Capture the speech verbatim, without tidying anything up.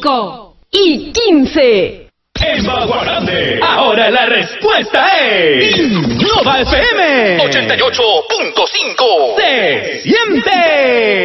cinco y quince. En Bagua Grande, ahora la respuesta es Innova F M ochenta y ocho punto cinco. Se siente.